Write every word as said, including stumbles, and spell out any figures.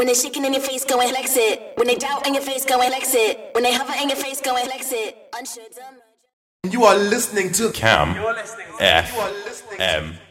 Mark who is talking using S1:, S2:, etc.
S1: When they shaking in your face, go and flex it. When they doubt in your face, go and flex it. When they hover in your face, go and flex it. Unsure, dumb.
S2: You are listening to
S3: Cam
S2: You're listening to
S3: F
S2: You are listening to
S3: M.